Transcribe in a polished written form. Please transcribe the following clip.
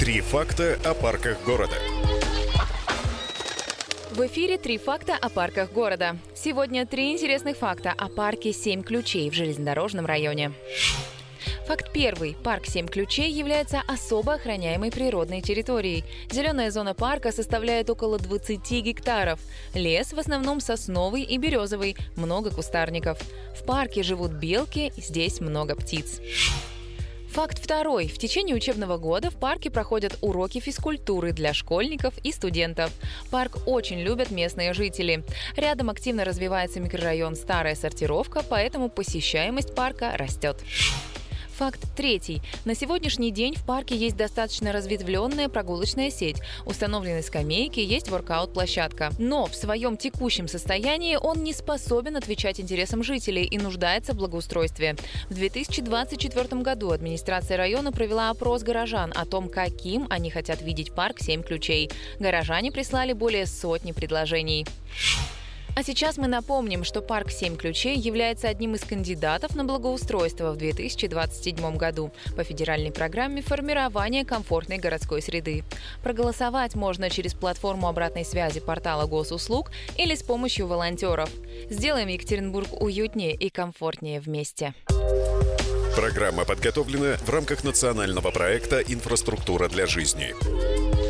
Три факта о парках города. В эфире «Три факта о парках города». Сегодня 3 интересных факта о парке «7 ключей» в железнодорожном районе. Факт первый. Парк «7 ключей» является особо охраняемой природной территорией. Зеленая зона парка составляет около 20 гектаров. Лес в основном сосновый и березовый, много кустарников. В парке живут белки, здесь много птиц. Факт второй. В течение учебного года в парке проходят уроки физкультуры для школьников и студентов. Парк очень любят местные жители. Рядом активно развивается микрорайон «Старая сортировка», поэтому посещаемость парка растет. Факт третий. На сегодняшний день в парке есть достаточно разветвленная прогулочная сеть. Установлены скамейки, есть воркаут-площадка. Но в своем текущем состоянии он не способен отвечать интересам жителей и нуждается в благоустройстве. В 2024 году администрация района провела опрос горожан о том, каким они хотят видеть парк «7 ключей». Горожане прислали более сотни предложений. А сейчас мы напомним, что парк «7 ключей» является одним из кандидатов на благоустройство в 2027 году по федеральной программе формирования комфортной городской среды. Проголосовать можно через платформу обратной связи портала госуслуг или с помощью волонтеров. Сделаем Екатеринбург уютнее и комфортнее вместе. Программа подготовлена в рамках национального проекта «Инфраструктура для жизни».